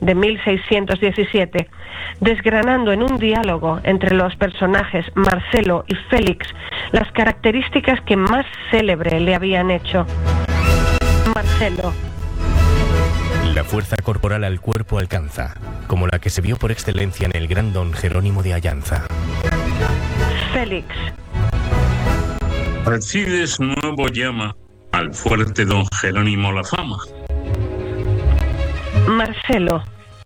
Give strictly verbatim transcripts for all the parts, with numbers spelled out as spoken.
de mil seiscientos diecisiete, desgranando en un diálogo entre los personajes Marcelo y Félix las características que más célebre le habían hecho. Marcelo. La fuerza corporal al cuerpo alcanza, como la que se vio por excelencia en el gran don Jerónimo de Allanza. Félix. Alcides nuevo llama al fuerte don Jerónimo la fama. Marcelo.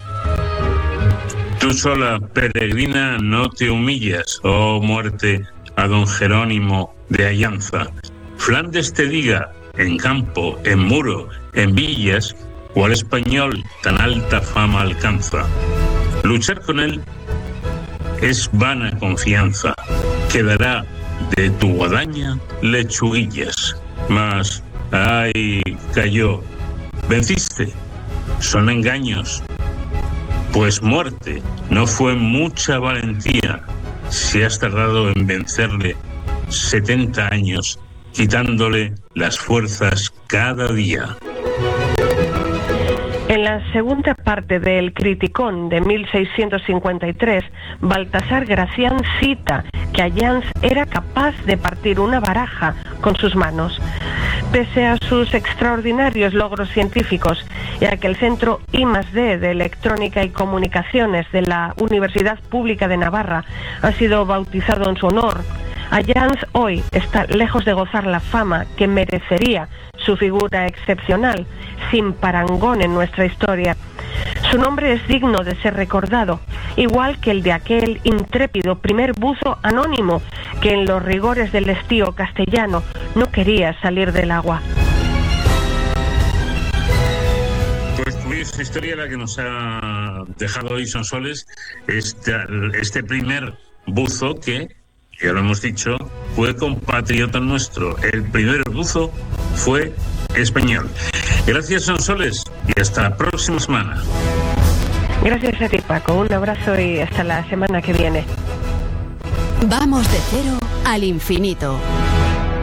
Tú sola, peregrina, no te humillas, oh muerte, a don Jerónimo de Allanza. Flandes te diga, en campo, en muro, en villas, cuál español tan alta fama alcanza. Luchar con él es vana confianza, quedará de tu guadaña lechuguillas. Mas, ay, cayó, venciste, son engaños, pues muerte no fue mucha valentía si has tardado en vencerle setenta años, quitándole las fuerzas cada día. En la segunda parte del Criticón de mil seiscientos cincuenta y tres, Baltasar Gracián cita que Allanz era capaz de partir una baraja con sus manos. Pese a sus extraordinarios logros científicos y a que el Centro I más D de Electrónica y Comunicaciones de la Universidad Pública de Navarra ha sido bautizado en su honor, Allanz hoy está lejos de gozar la fama que merecería su figura excepcional, sin parangón en nuestra historia. Su nombre es digno de ser recordado, igual que el de aquel intrépido primer buzo anónimo que en los rigores del estío castellano no quería salir del agua. Pues curiosa historia la que nos ha dejado hoy Sonsoles, este, este primer buzo que, ya lo hemos dicho, fue compatriota nuestro. El primer buzo fue español. Gracias, Sonsoles, y hasta la próxima semana. Gracias a ti, Paco. Un abrazo y hasta la semana que viene. Vamos de cero al infinito.